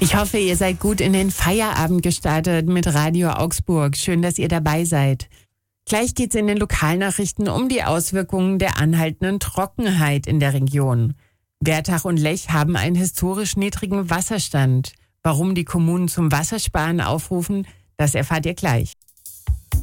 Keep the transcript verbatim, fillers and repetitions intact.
Ich hoffe, ihr seid gut in den Feierabend gestartet mit Radio Augsburg. Schön, dass ihr dabei seid. Gleich geht's in den Lokalnachrichten um die Auswirkungen der anhaltenden Trockenheit in der Region. Wertach und Lech haben einen historisch niedrigen Wasserstand. Warum die Kommunen zum Wassersparen aufrufen, das erfahrt ihr gleich.